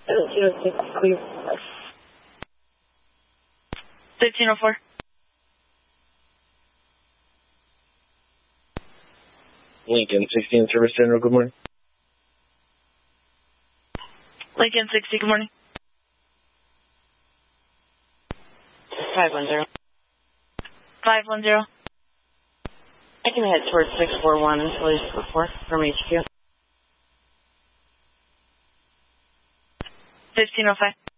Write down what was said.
Clear. 1504. Lincoln 16 Service General, good morning. Lincoln 60, good morning. 510. 510. I can head towards 641 until he's before from HQ. 1505.